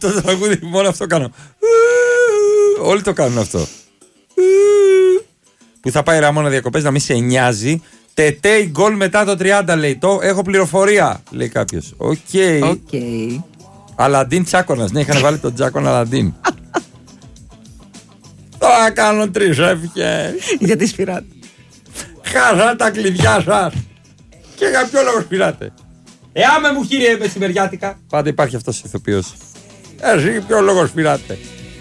αυτό το τραγούδι, μόνο αυτό κάνω. Όλοι το κάνουν αυτό. Που θα πάει Ραμόνα διακοπές, να μην σε νοιάζει. Τετέι γκολ μετά το 30, λέει. Το έχω πληροφορία, λέει κάποιος. Οκ. Αλαντίν Τσάκωνας. Ναι, είχαν βάλει τον Τσάκονα Αλαντίν. Θα κάνω 3 ευχές. Γιατί σπειράτε. Χάσα τα κλειδιά σας. Και για ποιο λόγο σπειράτε. Άμε μου κύριε μεσημεριάτικα. Πάντα υπάρχει αυτός ο ηθοποιός. Εσύ για ποιο λόγο σπειράτε.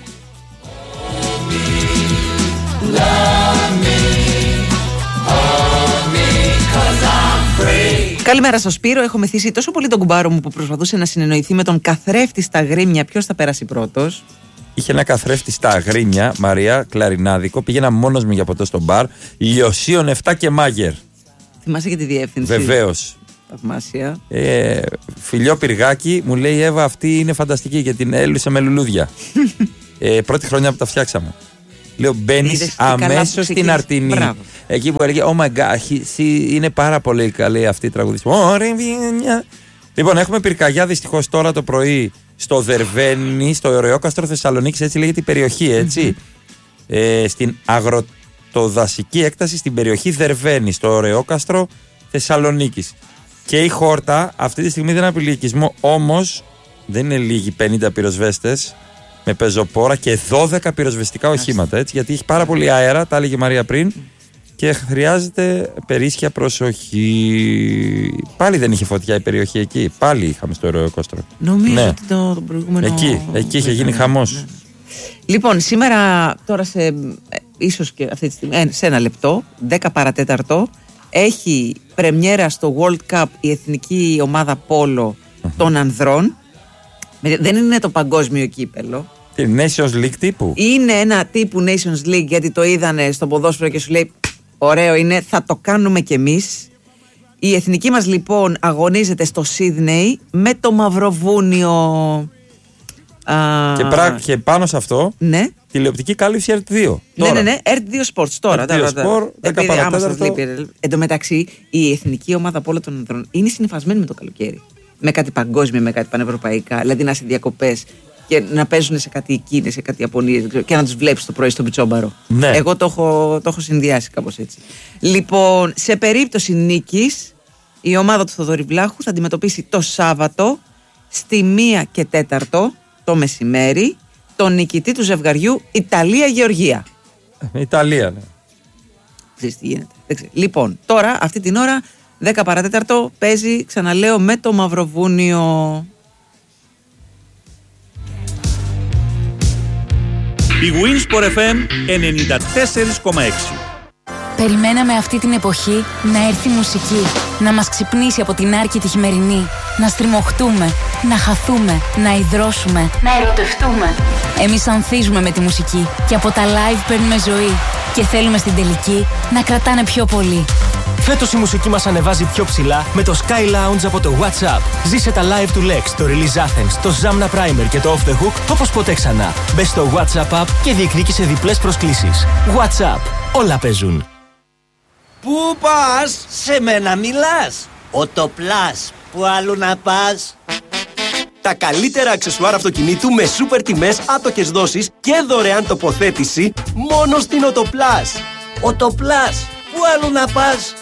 Καλημέρα στο Σπύρο. Έχω μεθύσει τόσο πολύ τον κουμπάρο μου που προσπαθούσε να συνεννοηθεί με τον καθρέφτη στα Αγρίμια. Ποιος θα περάσει πρώτος? Είχε ένα καθρέφτη στα Αγρίμια, Μαρία, κλαρινάδικο. Πήγαινα μόνος μου για ποτό στο μπαρ. Λιωσίων 7 και Μάγερ. Θυμάσαι και τη διεύθυνση? Βεβαίως. Θαυμάσια. Φιλιό Πυργάκη, μου λέει η Εύα, αυτή είναι φανταστική και την έλουσα με λουλούδια. Πρώτη χρονιά που τα φτιάξαμε. Λέω, μπαίνεις αμέσως στην Αρτινή. Μπράβο. Εκεί που έλεγε, oh my god, είναι πάρα πολύ καλή αυτή η τραγουδίστρια. Λοιπόν, έχουμε πυρκαγιά δυστυχώς τώρα το πρωί στο Δερβαίνι, στο Ωρεόκαστρο Θεσσαλονίκης, έτσι λέγεται η περιοχή, έτσι. Στην αγροτοδασική έκταση, στην περιοχή Δερβαίνι, στο Ωρεόκαστρο Θεσσαλονίκης. Και η χόρτα αυτή τη στιγμή δεν είναι απειλικισμό, όμως δεν είναι λίγοι 50 πυροσβέστες με πεζοπόρα και 12 πυροσβεστικά οχήματα, έτσι, γιατί έχει πάρα πολύ αέρα, τα έλεγε η Μαρία πριν, και χρειάζεται περίσσια προσοχή. Πάλι δεν είχε φωτιά η περιοχή εκεί, πάλι είχαμε στο Ωρεόκαστρο. Νομίζω ότι το προηγούμενο... Εκεί είχε γίνει χαμός. Ναι. Λοιπόν, σήμερα, τώρα ίσως και αυτή τη στιγμή, σε ένα λεπτό, 10 παρατέταρτο, έχει πρεμιέρα στο World Cup η εθνική ομάδα πόλο των ανδρών. Δεν είναι το παγκόσμιο κύπελο. Nations League τύπου. Είναι ένα τύπου Nations League, γιατί το είδανε στο ποδόσφαιρο και σου λέει ωραίο είναι, θα το κάνουμε κι εμείς. Η εθνική μας λοιπόν αγωνίζεται στο Σίδνεϊ με το Μαυροβούνιο. Και πάνω σε αυτό, ναι, τηλεοπτική κάλυψη RT2. Ναι, RT2 Sports τώρα. RT2 Sport, 10 παρατέταρτο. Εν τω μεταξύ, η εθνική ομάδα πόλο των ανδρών είναι συνυφασμένη με το καλοκαίρι. Με κάτι παγκόσμιο, με κάτι πανευρωπαϊκά. Δηλαδή να είσαι διακοπές και να παίζουν σε κάτι εκείνες, σε κάτι Ιαπωνίες και να τους βλέπεις το πρωί στον Πιτσόμπαρο. Ναι. Εγώ το έχω συνδυάσει κάπως έτσι. Λοιπόν, σε περίπτωση νίκης, η ομάδα του Θοδωρή Βλάχου θα αντιμετωπίσει το Σάββατο στη 1 και 4 το μεσημέρι τον νικητή του ζευγαριού Ιταλία-Γεωργία. Ιταλία, ναι. Ξέρεις τι γίνεται. Λοιπόν, τώρα αυτή την ώρα 10 παρατέταρτο παίζει, ξαναλέω, με το Μαυροβούνιο. Η Winsport FM 94,6. Περιμέναμε αυτή την εποχή να έρθει μουσική, να μας ξυπνήσει από την άρκη τη χειμερινή, να στριμωχτούμε, να χαθούμε, να υδρώσουμε, να ερωτευτούμε. Εμείς ανθίζουμε με τη μουσική και από τα live παίρνουμε ζωή και θέλουμε στην τελική να κρατάνε πιο πολύ. Φέτος η μουσική μας ανεβάζει πιο ψηλά με το Sky Lounge από το WhatsApp. Ζήσε τα live του Lex, το Release Athens, το Zamna Primer και το Off the Hook όπως ποτέ ξανά. Μπες στο WhatsApp app και διεκδίκησε διπλές προσκλήσεις. WhatsApp. Όλα παίζουν. Πού πας? Σε μένα μιλάς? Οτοπλάς. Πού αλλού να πας? Τα καλύτερα αξεσουάρ αυτοκινήτου με σούπερ τιμές, άτοκες δόσεις και δωρεάν τοποθέτηση μόνο στην Οτοπλάς. Οτοπλάς. Πού αλλού να πας?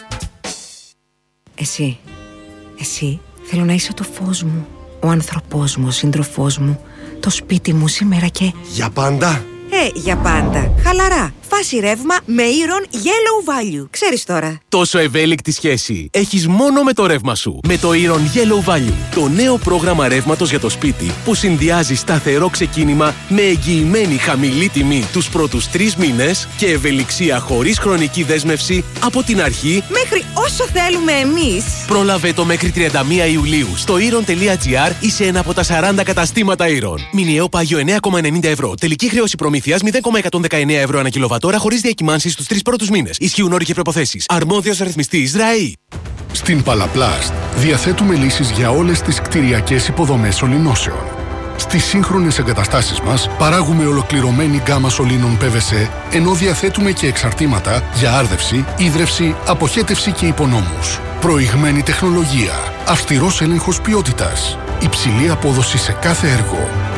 Εσύ θέλω να είσαι το φως μου, ο άνθρωπός μου, ο σύντροφός μου, το σπίτι μου σήμερα και... Για πάντα? Για πάντα. Χαλαρά. Φάση ρεύμα με Iron Yellow Value. Ξέρεις τώρα. Τόσο ευέλικτη σχέση έχεις μόνο με το ρεύμα σου. Με το Iron Yellow Value. Το νέο πρόγραμμα ρεύματος για το σπίτι που συνδυάζει σταθερό ξεκίνημα με εγγυημένη χαμηλή τιμή τους πρώτους 3 μήνες και ευελιξία χωρίς χρονική δέσμευση από την αρχή μέχρι όσο θέλουμε εμείς. Πρόλαβε το μέχρι 31 Ιουλίου στο iron.gr ή σε ένα από τα 40 καταστήματα Iron. Μηνιαίο πάγιο 9,90 ευρώ. Τελική χρέωση προμήθειας 0,119 ευρώ ανά κιλοβατόρα χωρίς διακυμάνσεις στους 3 πρώτους μήνες. Ισχύουν όροι και προϋποθέσεις. Αρμόδιος ρυθμιστής ΡΑΗ. Στην Παλαπλάστ διαθέτουμε λύσεις για όλες τις κτηριακές υποδομές σωληνώσεων. Στις σύγχρονες εγκαταστάσεις μας παράγουμε ολοκληρωμένη γκάμα σωλήνων PVC, ενώ διαθέτουμε και εξαρτήματα για άρδευση, ίδρυυση, αποχέτευση και υπονόμους. Προηγμένη τεχνολογία, αυστηρός έλεγχος ποιότητας, υψηλή απόδοση σε κάθε έργο.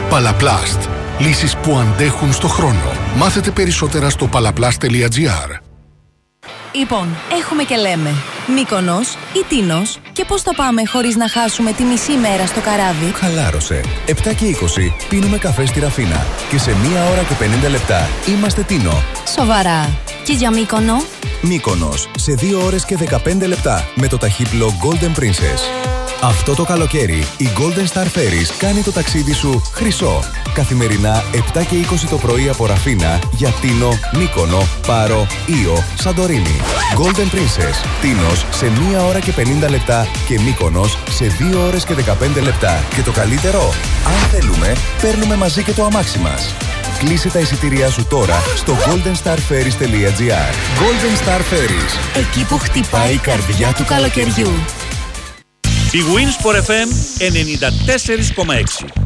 Παλαπλάστ. Λύσεις που αντέχουν στο χρόνο. Μάθετε περισσότερα στο palaplast.gr. Λοιπόν, έχουμε και λέμε Μύκονος ή Τίνος, και πώς θα πάμε χωρίς να χάσουμε τη μισή μέρα στο καράβι? Χαλάρωσε. 7 και 20 πίνουμε καφέ στη Ραφίνα και σε 1 ώρα και 50 λεπτά είμαστε Τίνο. Σοβαρά. Και για Μύκονο? Μύκονος σε 2 ώρες και 15 λεπτά με το ταχύπλο Golden Princess. Αυτό το καλοκαίρι η Golden Star Ferries κάνει το ταξίδι σου χρυσό. Καθημερινά 7 και 20 το πρωί από Ραφίνα για Τίνο, Μύκονο, Πάρο, Ήο, Σαντορίνη. Golden Princess, Τίνος σε 1 ώρα και 50 λεπτά και Μύκονος σε 2 ώρες και 15 λεπτά. Και το καλύτερο, αν θέλουμε, παίρνουμε μαζί και το αμάξι μας. Κλείσε τα εισιτήριά σου τώρα στο goldenstarferries.gr. Golden Star Ferries. Εκεί που χτυπάει η καρδιά του καλοκαιριού. Η Wins for FM 94,6.